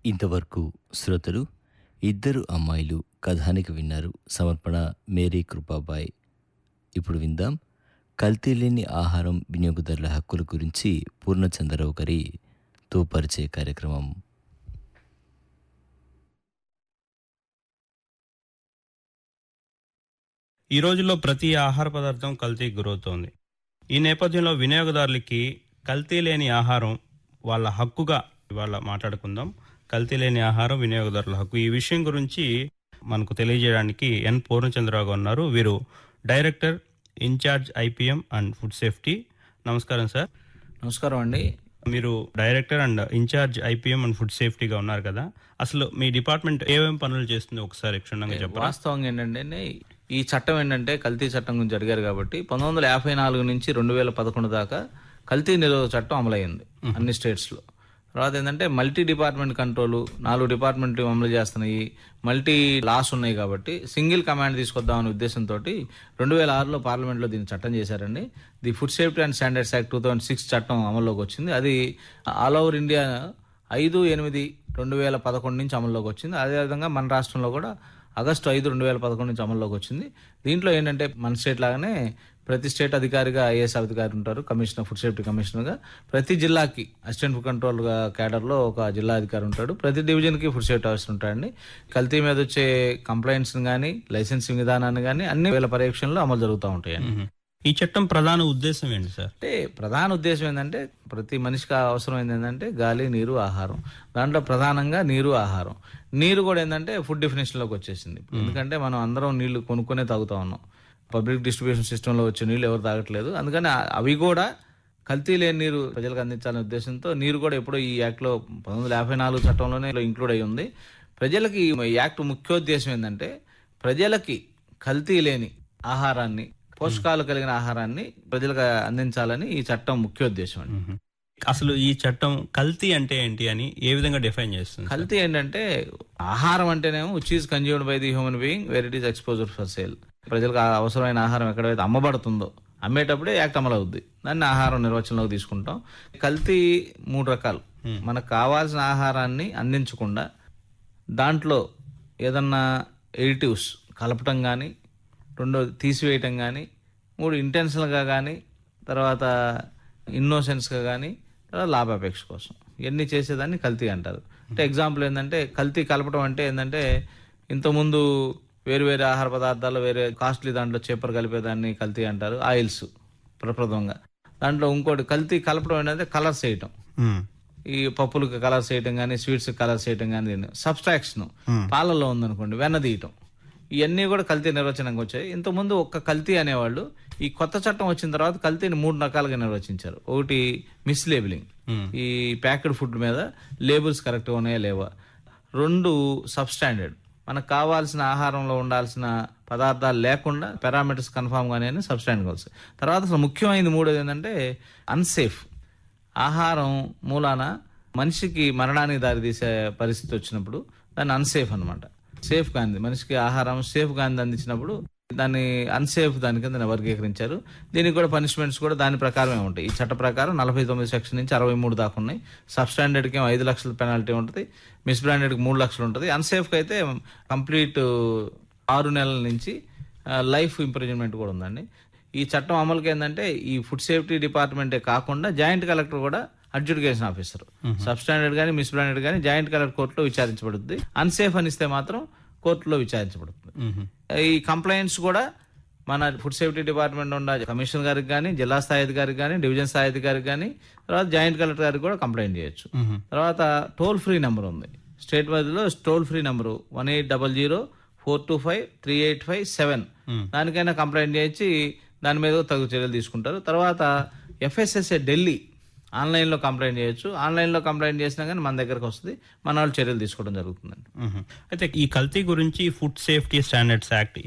ఇంతవరకు శ్రోతలు ఇద్దరు అమ్మాయిలు కథానికి విన్నారు. సమర్పణ మేరీ కృపాబాయ్. ఇప్పుడు విందాం కల్తీ లేని ఆహారం వినియోగదారుల హక్కుల గురించి పూర్ణచంద్రరావు గారితో పరిచయ కార్యక్రమం. ఈ రోజుల్లో ప్రతి ఆహార పదార్థం కల్తీకి గురవుతోంది. ఈ నేపథ్యంలో వినియోగదారులకి కల్తీ లేని ఆహారం వాళ్ళ హక్కుగా ఇవాళ మాట్లాడుకుందాం. కల్తీ లేని ఆహారం వినియోగదారుల హక్కు, ఈ విషయం గురించి మనకు తెలియజేయడానికి ఎన్ పూర్ణచంద్రరావు గారు ఉన్నారు. వీరు director incharge IPM and food safety. నమస్కారం సార్. నమస్కారం అండి. మీరు director and incharge IPM and food సేఫ్టీగా ఉన్నారు కదా, అసలు మీ డిపార్ట్మెంట్ ఏమేమి పనులు చేస్తుందో ఒకసారి క్షుణ్ణంగా చెప్పండి. వాస్తవంగా ఏంటంటే ఈ చట్టం ఏంటంటే కల్తీ చట్టం గురించి అడిగారు కాబట్టి 1954 నుంచి 2011 దాకా కల్తీ నిరోధక చట్టం అమలైంది అన్ని స్టేట్స్లో. తర్వాత ఏంటంటే మల్టీ డిపార్ట్మెంట్ కంట్రోల్ 4 డిపార్ట్మెంట్లు అమలు చేస్తున్నాయి, మల్టీ లాస్ ఉన్నాయి కాబట్టి సింగిల్ కమాండ్ తీసుకొద్దామనే ఉద్దేశంతో 2006లో పార్లమెంట్లో దీన్ని చట్టం చేశారండి. The food safety and standards act 2006 చట్టం అమల్లోకి వచ్చింది. అది ఆల్ ఓవర్ ఇండియా 5/8/2011 నుంచి అమల్లోకి వచ్చింది. అదేవిధంగా మన రాష్ట్రంలో కూడా ఆగస్టు 5, 2011 నుంచి అమల్లోకి వచ్చింది. దీంట్లో ఏంటంటే మన స్టేట్ లాగానే ప్రతి స్టేట్ అధికారిగా ఐఏఎస్ అధికారి ఉంటారు, కమిషనర్, ఫుడ్ సేఫ్టీ కమిషనర్గా. ప్రతి జిల్లాకి అసిస్టెంట్ ఫుడ్ కంట్రోల్ క్యాడర్లో ఒక జిల్లా అధికారి ఉంటాడు. ప్రతి డివిజన్కి ఫుడ్ సేఫ్టీ ఆఫీసర్ ఉంటాడండి. కల్తీ మీద వచ్చే కంప్లైంట్స్ కానీ లైసెన్సింగ్ విధానాన్ని కానీ అన్ని వేల పర్యవేక్షణలో అమలు జరుగుతూ ఉంటాయండి. ఈ చట్టం ప్రధాన ఉద్దేశం ఏంటి సార్? అంటే ప్రధాన ఉద్దేశం ఏంటంటే ప్రతి మనిషికి అవసరమైంది ఏంటంటే గాలి, నీరు, ఆహారం. దాంట్లో ప్రధానంగా నీరు, ఆహారం. నీరు కూడా ఏంటంటే ఫుడ్ డెఫినేషన్లోకి వచ్చేసింది. ఎందుకంటే మనం అందరం నీళ్లు కొనుక్కొనే తాగుతా ఉన్నాం. పబ్లిక్ డిస్ట్రిబ్యూషన్ సిస్టంలో వచ్చే నీళ్లు ఎవరు తాగట్లేదు. అందుకని అవి కూడా కల్తీ లేని నీరు ప్రజలకు అందించాలనే ఉద్దేశంతో నీరు కూడా ఎప్పుడో ఈ యాక్ట్లో 1954 చట్టంలోనే ఇంక్లూడ్ అయి ఉంది. ప్రజలకి ఈ యాక్ట్ ముఖ్యోద్దేశం ఏంటంటే ప్రజలకి కల్తీ లేని ఆహారాన్ని, పోషకాలు కలిగిన ఆహారాన్ని ప్రజలకు అందించాలని ఈ చట్టం ముఖ్యోద్దేశం అండి. అసలు ఈ చట్టం కల్తీ అంటే ఏంటి అని ఏ విధంగా డిఫైన్ చేస్తుంది? కల్తీ ఏంటంటే ఆహారం అంటేనేమో which is consumed by the human being wear it is exposed for sale. ప్రజలకు అవసరమైన ఆహారం ఎక్కడైతే అమ్మబడుతుందో అమ్మేటప్పుడే యాక్ట్ అమలు అవుద్ది. దాన్ని ఆహారం నిర్వచనంలోకి తీసుకుంటాం. కల్తీ 3 రకాలు. మనకు కావాల్సిన ఆహారాన్ని అందించకుండా దాంట్లో ఏదన్నా ఎడిటివ్స్ కలపటం కానీ, 2 తీసివేయటం కానీ, 3 ఇంటెన్షనల్గా కానీ, తర్వాత ఇన్నోసెన్స్గా కానీ, తర్వాత లాభాపేక్ష కోసం ఇవన్నీ చేసేదాన్ని కల్తీ అంటారు. అంటే ఎగ్జాంపుల్ ఏంటంటే కల్తీ కలపడం అంటే ఏంటంటే ఇంతకుముందు వేరు వేరే ఆహార పదార్థాలు వేరే కాస్ట్లీ దాంట్లో చేపర్ కలిపేదాన్ని కల్తీ అంటారు. ఆయిల్స్ ప్రప్రథమంగా. దాంట్లో ఇంకోటి కల్తీ కలపడం ఏంటంటే కలర్స్ వేయటం. ఈ పప్పులకు కలర్స్ వేయటం కానీ, స్వీట్స్ కలర్స్ వేయటం కానీ, సబ్స్ట్రాక్షన్ పాలల్లో ఉందనుకోండి వెన్న తీయటం, ఇవన్నీ కూడా కల్తీ నిర్వచనంగా వచ్చాయి. ఇంతకుముందు ఒక్క కల్తీ అనేవాళ్ళు. ఈ కొత్త చట్టం వచ్చిన తర్వాత కల్తీని 3 రకాలుగా నిర్వచించారు. ఒకటి మిస్ లేబులింగ్, ఈ ప్యాక్డ్ ఫుడ్ మీద లేబుల్స్ కరెక్ట్గా ఉన్నాయా లేవా. 2 సబ్స్టాండర్డ్, మనకు కావాల్సిన ఆహారంలో ఉండాల్సిన పదార్థాలు లేకుండా పారామీటర్స్ కన్ఫామ్ గానే సబ్స్టాండర్డ్ గోల్స్. తర్వాత అసలు ముఖ్యమైనది 3 ఏంటంటే అన్సేఫ్, ఆహారం మూలాన మనిషికి మరణానికి దారితీసే పరిస్థితి వచ్చినప్పుడు దాన్ని అన్సేఫ్ అనమాట. సేఫ్ కాంది, మనిషికి ఆహారం సేఫ్ కాంది అందించినప్పుడు దాన్ని అన్సేఫ్ దాని కింద వర్గీకరించారు. దీనికి కూడా పనిష్మెంట్స్ కూడా దాని ప్రకారమే ఉంటాయి. ఈ చట్ట ప్రకారం 49 సెక్షన్ నుంచి 63 దాకా ఉన్నాయి. సబ్స్టాండర్డ్కి 5 లక్షల పెనాల్టీ ఉంటుంది, మిస్ బ్రాండెడ్కి 3 లక్షలు ఉంటుంది. అన్సేఫ్కి అయితే కంప్లీట్ 6 నెలల నుంచి లైఫ్ ఇంప్రిజన్మెంట్ కూడా ఉందండి. ఈ చట్టం అమలుకి ఏంటంటే ఈ ఫుడ్ సేఫ్టీ డిపార్ట్మెంటే కాకుండా జాయింట్ కలెక్టర్ కూడా అడ్జుడికేషన్ ఆఫీసర్, సబ్స్టాండర్డ్ కానీ మిస్ బ్రాండెడ్ కానీ జాయింట్ కలెక్టర్ కోర్టులో విచారించబడుతుంది. అన్సేఫ్ అనిస్తే మాత్రం కోర్టులో విచారించబడుతుంది. ఈ కంప్లైంట్స్ కూడా మన ఫుడ్ సేఫ్టీ డిపార్ట్మెంట్ ఉన్న కమిషనర్ గారికి కానీ, జిల్లా స్థాయి అధికారికి కానీ, డివిజన్ స్థాయి అధికారికి కానీ, తర్వాత జాయింట్ కలెక్టర్ గారికి కూడా కంప్లైంట్ చేయొచ్చు. తర్వాత టోల్ ఫ్రీ నెంబర్ ఉంది స్టేట్ వైజ్లో. Toll free number 1800-425-3857. దానికైనా కంప్లైంట్ చేయించి దాని మీద తగు చర్యలు తీసుకుంటారు. తర్వాత FSSA ఢిల్లీ ఆన్లైన్లో కంప్లైంట్ చేయొచ్చు. ఆన్లైన్లో కంప్లైంట్ చేసినా కానీ మన దగ్గరకు వస్తుంది, మన వాళ్ళు చర్యలు తీసుకోవడం జరుగుతుందండి. అయితే ఈ కల్తీ గురించి ఫుడ్ సేఫ్టీ స్టాండర్డ్స్ యాక్ట్